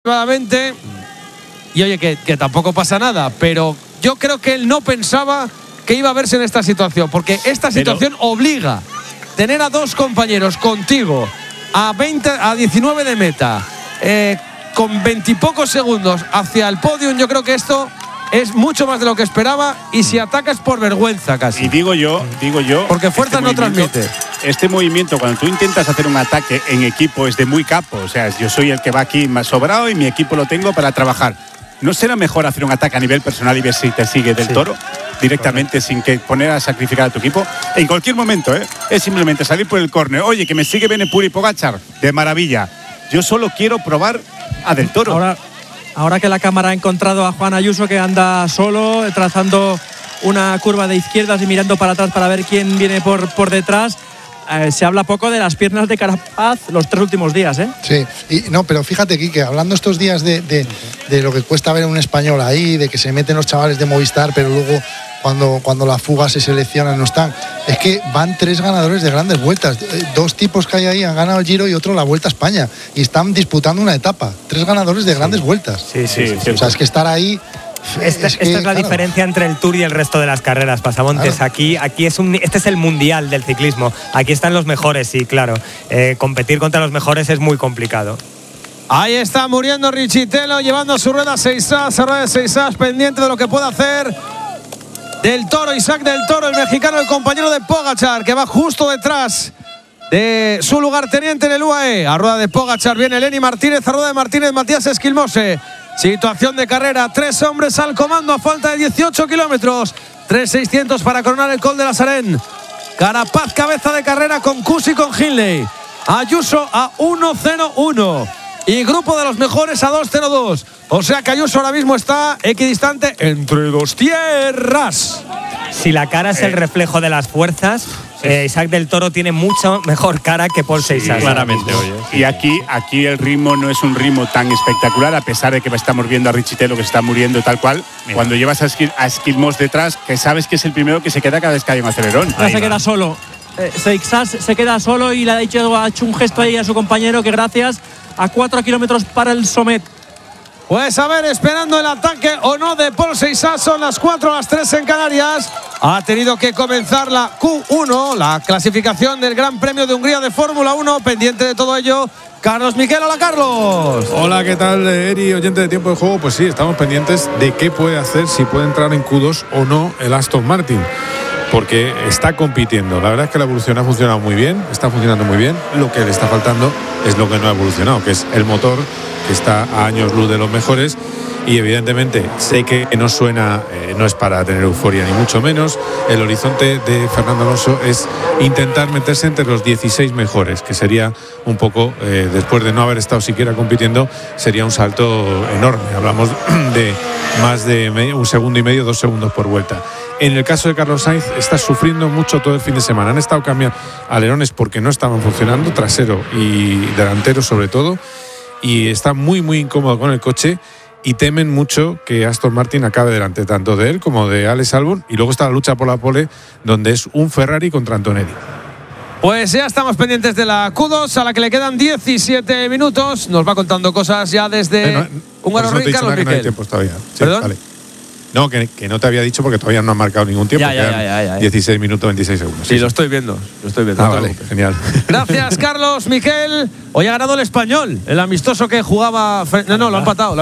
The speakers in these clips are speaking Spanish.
aproximadamente. Y oye, que tampoco pasa nada, pero yo creo que él no pensaba que iba a verse en esta situación, porque esta situación obliga tener a dos compañeros contigo a 19 de meta, con 20 y pocos segundos hacia el podium. Yo creo que esto es mucho más de lo que esperaba, y si atacas por vergüenza casi. Y digo yo, porque fuerza no transmite. Este movimiento, cuando tú intentas hacer un ataque en equipo, es de muy capo. O sea, yo soy el que va aquí más sobrado y mi equipo lo tengo para trabajar. ¿No será mejor hacer un ataque a nivel personal y ver si te sigue del Toro directamente, sin que poner a sacrificar a tu equipo? En cualquier momento, es simplemente salir por el córner. Oye, que me sigue Benepul y Pogačar, de maravilla. Yo solo quiero probar a del Toro. Ahora que la cámara ha encontrado a Juan Ayuso, que anda solo, trazando una curva de izquierdas y mirando para atrás para ver quién viene por detrás. Se habla poco de las piernas de Carapaz los 3 últimos días, ¿eh? Sí, pero fíjate, Quique, hablando estos días de lo que cuesta ver a un español ahí, de que se meten los chavales de Movistar, pero luego cuando la fuga se seleccionan no están. Es que van 3 ganadores de grandes vueltas. 2 tipos que hay ahí han ganado el Giro y otro la Vuelta a España. Y están disputando una etapa. 3 ganadores de grandes vueltas. Sí. O sea, es que estar ahí... Esta es la diferencia entre el Tour y el resto de las carreras, Pasamontes. Claro. Aquí este es el mundial del ciclismo. Aquí están los mejores, sí, claro. Competir contra los mejores es muy complicado. Ahí está muriendo Richitelo, llevando su rueda 6 pendiente de lo que puede hacer del Toro, Isaac del Toro, el mexicano, el compañero de Pogačar, que va justo detrás de su lugarteniente en el UAE. A rueda de Pogačar viene Lenny Martínez, a rueda de Martínez Matías Esquilmose. Situación de carrera, 3 hombres al comando a falta de 18 kilómetros. 3.600 para coronar el Col de la Sarén. Carapaz cabeza de carrera con Cusi y con Hindley. Ayuso a 1.01 y grupo de los mejores a 2.02. O sea que Ayuso ahora mismo está equidistante entre 2 tierras. Si la cara es el reflejo de las fuerzas, Isaac del Toro tiene mucho mejor cara que Paul Seixas. Claramente, oye. Y aquí el ritmo no es un ritmo tan espectacular, a pesar de que estamos viendo a Richitelo que está muriendo tal cual. Mira. Cuando llevas a Esquilmos detrás, que sabes que es el primero que se queda cada vez que hay un acelerón. Ya se queda solo. Seixas se queda solo y le ha hecho un gesto ahí a su compañero, que gracias, a 4 kilómetros para el Sommet. Pues a ver, esperando el ataque o no de Paul Seixas. Son las 4, las 3 en Canarias. Ha tenido que comenzar la Q1, la clasificación del Gran Premio de Hungría de Fórmula 1. Pendiente de todo ello, Carlos Miquel. Hola, Carlos. Hola, ¿qué tal, Eri, oyente de Tiempo de Juego? Pues sí, estamos pendientes de qué puede hacer, si puede entrar en Q2 o no el Aston Martin, porque está compitiendo. La verdad es que la evolución ha funcionado muy bien, está funcionando muy bien. Lo que le está faltando es lo que no ha evolucionado, que es el motor, que está a años luz de los mejores. Y evidentemente sé que no suena, no es para tener euforia ni mucho menos. El horizonte de Fernando Alonso es intentar meterse entre los 16 mejores, que sería un poco, después de no haber estado siquiera compitiendo, sería un salto enorme. Hablamos de más de 1,5 segundos, 2 segundos por vuelta. En el caso de Carlos Sainz, está sufriendo mucho todo el fin de semana. Han estado cambiando alerones porque no estaban funcionando, trasero y delantero sobre todo, y está muy incómodo con el coche. Y temen mucho que Aston Martin acabe delante tanto de él como de Alex Albon. Y luego está la lucha por la pole, donde es un Ferrari contra Antonelli. Pues ya estamos pendientes de la Q2, a la que le quedan 17 minutos. Nos va contando cosas ya desde Húngaro Ring, Carlos Miquel. No hay tiempo todavía. Sí, ¿Perdón? Vale. No, que no te había dicho porque todavía no ha marcado ningún tiempo. Ya. 16 minutos, 26 segundos. Sí, lo estoy viendo. Vale, genial. Gracias, Carlos Miquel. Hoy ha ganado el Español, el amistoso que jugaba. No, lo ha empatado.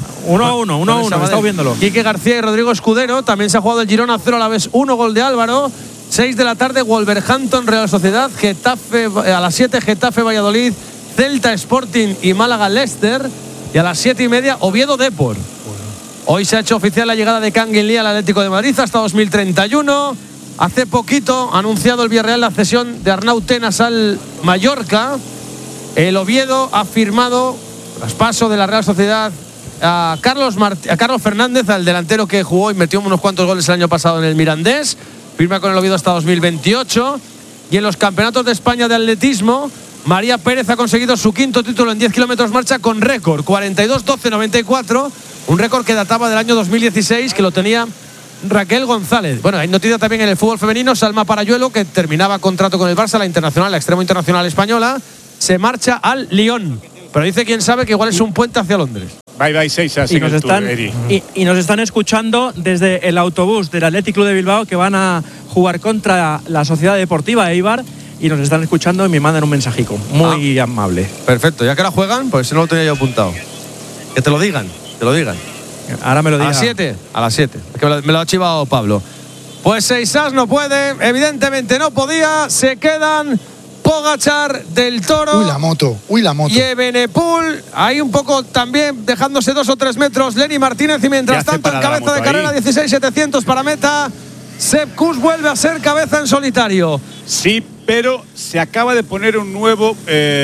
1-1, he estado viéndolo. Quique García y Rodrigo Escudero. También se ha jugado el Girona 0 a la vez 1, gol de Álvaro. 6 de la tarde, Wolverhampton, Real Sociedad. Getafe, a las 7, Getafe, Valladolid. Celta, Sporting y Málaga, Leicester. Y a las 7:30, Oviedo, Depor. Hoy se ha hecho oficial la llegada de Kangin Lee al Atlético de Madrid hasta 2031. Hace poquito ha anunciado el Villarreal la cesión de Arnau Tenas al Mallorca. El Oviedo ha firmado traspaso de la Real Sociedad a Carlos Fernández, al delantero que jugó y metió unos cuantos goles el año pasado en el Mirandés. Firma con el Oviedo hasta 2028. Y en los campeonatos de España de atletismo, María Pérez ha conseguido su 5.º título en 10 kilómetros marcha con récord 42-12-94. Un récord que databa del año 2016, que lo tenía Raquel González. Bueno, hay noticia también en el fútbol femenino. Salma Parayuelo, que terminaba contrato con el Barça, la internacional, la extremo internacional española, se marcha al Lyon. Pero dice quién sabe que igual es un puente hacia Londres. Bye, Seixas. Y nos están escuchando desde el autobús del Athletic Club de Bilbao, que van a jugar contra la Sociedad Deportiva Eibar, y nos están escuchando y me mandan un mensajico muy amable. Perfecto, ya que la juegan, pues no lo tenía yo apuntado. Que te lo digan. Ahora me lo digan. A las 7. Que me lo ha chivado Pablo. Pues Seixas no puede, evidentemente no podía. Se quedan Pogačar, Del Toro. Uy, la moto. Y Evenepoel, ahí un poco también dejándose 2 o 3 metros. Lenny Martínez, y mientras tanto en cabeza de carrera, 16.700 para meta. Sepp Kuss vuelve a ser cabeza en solitario. Sí, pero se acaba de poner un nuevo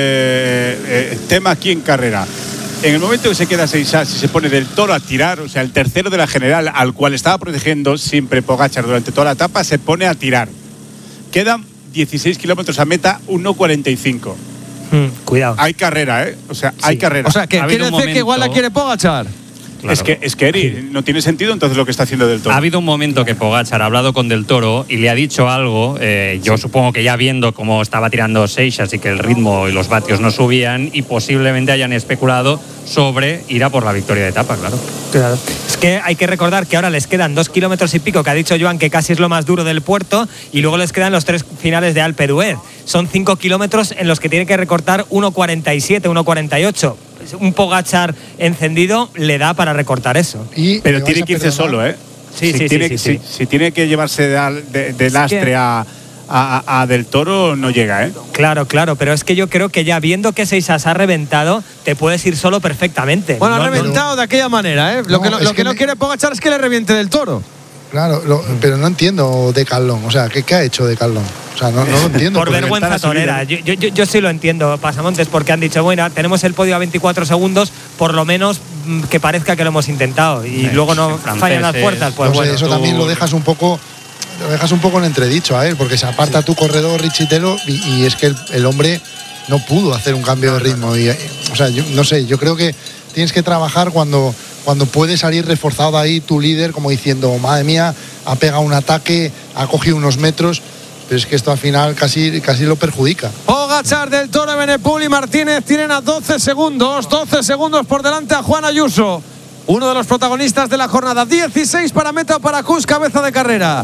tema aquí en carrera. En el momento que se queda Seixas y se pone Del Toro a tirar, o sea, el tercero de la general, al cual estaba protegiendo siempre Pogačar durante toda la etapa, se pone a tirar. Quedan 16 kilómetros a meta, 1.45. Cuidado. Hay carrera, ¿eh? O sea, hay carrera. O sea, que quiere decir que igual la quiere Pogačar. Claro. Es que Eri, no tiene sentido entonces lo que está haciendo Del Toro. Ha habido un momento que Pogačar ha hablado con Del Toro y le ha dicho algo. Yo supongo que ya viendo cómo estaba tirando Seixas y que el ritmo y los vatios no subían, y posiblemente hayan especulado sobre ir a por la victoria de etapa, claro. Es que hay que recordar que ahora les quedan 2 kilómetros y pico, que ha dicho Joan que casi es lo más duro del puerto, y luego les quedan los 3 finales de Alpe d'Huez. Son 5 kilómetros en los que tiene que recortar 1.47, 1.48. Un Pogačar encendido le da para recortar eso. Pero tiene que irse solo, ¿eh? Sí. Si tiene que llevarse de lastre a Del Toro, no llega, ¿eh? Claro, pero es que yo creo que ya viendo que Seixas ha reventado, te puedes ir solo perfectamente. Bueno, ha reventado de aquella manera, ¿eh? Lo que no quiere Pogačar es que le reviente Del Toro. Claro, pero no entiendo Decathlon. O sea, ¿qué ha hecho Decathlon? O sea, no lo entiendo. Por vergüenza torera. Yo sí lo entiendo, Pasamontes, porque han dicho, bueno, tenemos el podio a 24 segundos, por lo menos que parezca que lo hemos intentado. Y luego no fallan las puertas. Pues no sé, bueno, eso también lo dejas un poco en entredicho a él, porque se aparta tu corredor Richitelo y es que el hombre no pudo hacer un cambio de ritmo. Y, o sea, yo no sé, yo creo que tienes que trabajar cuando puede salir reforzado ahí tu líder, como diciendo, madre mía, ha pegado un ataque, ha cogido unos metros, pero es que esto al final casi lo perjudica. Pogačar, Del Toro, Evenepoel y Martínez tienen a 12 segundos por delante a Juan Ayuso, uno de los protagonistas de la jornada. 16 para meta para Kuss, cabeza de carrera.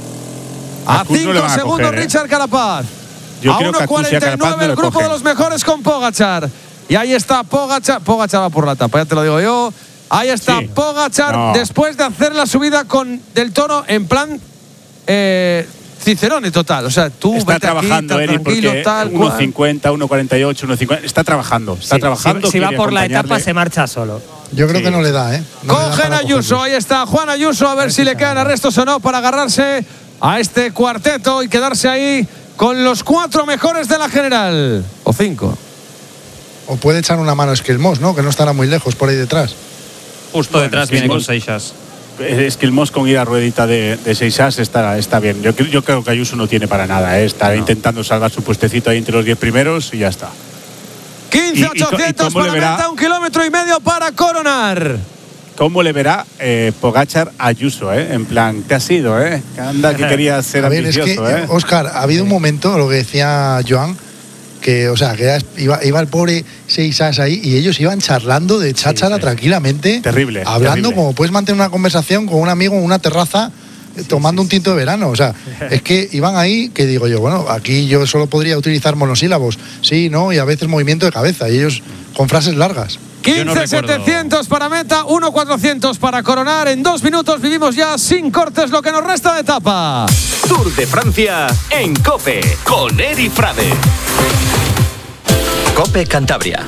A 5 segundos Richard Carapaz. Yo a creo que a Kuss y a Carapaz 1.49 no el le grupo cogen. de los mejores con Pogačar. Y ahí está Pogačar va por la etapa, ya te lo digo yo. Ahí está Pogačar, después de hacer la subida con Del Toro en plan Cicerone total. O sea, tú está vete trabajando, aquí, Eri, tranquilo, porque tal 1.50, 1.48, 1.50. Está trabajando. Si va por la etapa, se marcha solo. Yo creo que no le da, ¿eh? Cogen a Ayuso, ahí está Juan Ayuso, a ver si le quedan arrestos o no para agarrarse a este cuarteto y quedarse ahí con los 4 mejores de la general. O 5. O puede echar una mano Esquilmos, ¿no? Que no estará muy lejos por ahí detrás. Justo detrás viene con Seixas. Es que el Mos con ir a ruedita de Seixas está bien. Yo creo que Ayuso no tiene para nada, ¿eh? Está intentando salvar su puestecito ahí entre los 10 primeros y ya está. 15.800 para meta, 1,5 kilómetros para coronar. ¿Cómo le verá Pogačar a Ayuso, En plan, te has ido, Que anda, que querías ser ambicioso, es que, Óscar, ha habido un momento, lo que decía Joan, que, o sea, que iba el pobre Seixas ahí y ellos iban charlando de cháchara tranquilamente. Terrible. Hablando como puedes mantener una conversación con un amigo en una terraza tomando un tinto de verano. O sea, es que iban ahí, que digo yo, bueno, aquí yo solo podría utilizar monosílabos. Sí, no, y a veces movimiento de cabeza. Y ellos con frases largas. 15.700 para meta, 1.400 para coronar. En 2 minutos vivimos ya sin cortes lo que nos resta de etapa. Tour de Francia en COPE con Eri Frade. COPE Cantabria.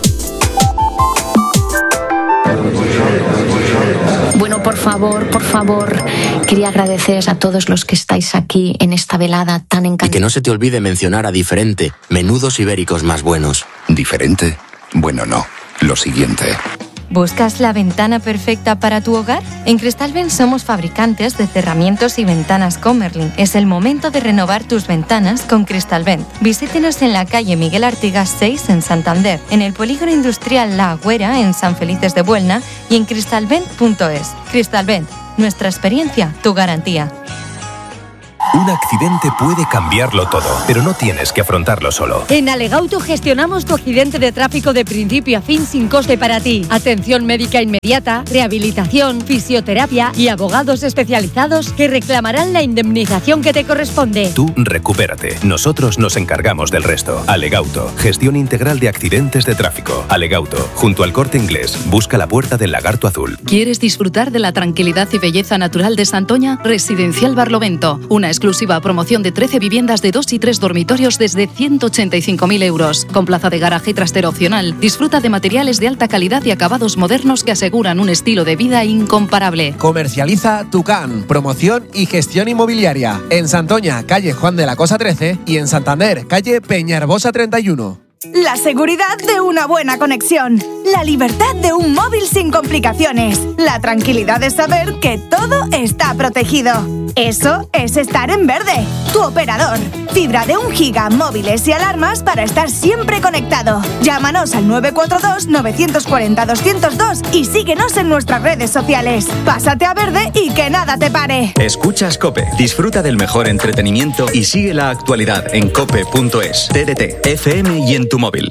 Bueno, por favor, quería agradecer a todos los que estáis aquí en esta velada tan encantadora. Y que no se te olvide mencionar a Diferente, menudos ibéricos más buenos. ¿Diferente? Bueno, no. Lo siguiente. ¿Buscas la ventana perfecta para tu hogar? En Cristalvent somos fabricantes de cerramientos y ventanas Comerlin. Es el momento de renovar tus ventanas con Cristalvent. Visítenos en la calle Miguel Artigas 6 en Santander, en el polígono industrial La Agüera en San Felices de Buelna y en cristalvent.es. Cristalvent, nuestra experiencia, tu garantía. Un accidente puede cambiarlo todo, pero no tienes que afrontarlo solo. En Alegauto gestionamos tu accidente de tráfico de principio a fin sin coste para ti. Atención médica inmediata, rehabilitación, fisioterapia y abogados especializados que reclamarán la indemnización que te corresponde. Tú recupérate. Nosotros nos encargamos del resto. Alegauto, gestión integral de accidentes de tráfico. Alegauto, junto al Corte Inglés. Busca la Puerta del Lagarto Azul. ¿Quieres disfrutar de la tranquilidad y belleza natural de Santoña? Residencial Barlovento. Una exclusiva promoción de 13 viviendas de 2 y 3 dormitorios desde 185.000 euros. Con plaza de garaje y trastero opcional. Disfruta de materiales de alta calidad y acabados modernos que aseguran un estilo de vida incomparable. Comercializa Tucán. Promoción y gestión inmobiliaria. En Santoña, calle Juan de la Cosa 13 y en Santander, calle Peñarbosa 31. La seguridad de una buena conexión. La libertad de un móvil sin complicaciones. La tranquilidad de saber que todo está protegido. Eso es estar en verde. Tu operador. Fibra de 1 giga, móviles y alarmas para estar siempre conectado. Llámanos al 942-940-202 y síguenos en nuestras redes sociales. Pásate a verde y que nada te pare. Escuchas COPE. Disfruta del mejor entretenimiento y sigue la actualidad en cope.es, TDT, FM y en tu móvil.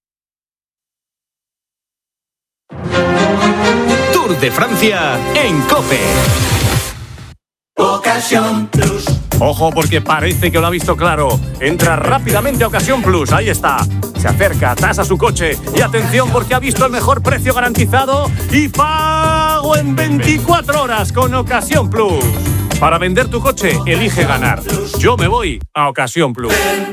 Tour de Francia en COPE. Ocasión Plus. Ojo, porque parece que lo ha visto claro. Entra rápidamente a Ocasión Plus. Ahí está. Se acerca, tasa su coche. Y atención, porque ha visto el mejor precio garantizado y pago en 24 horas con Ocasión Plus. Para vender tu coche, elige ganar. Yo me voy a Ocasión Plus.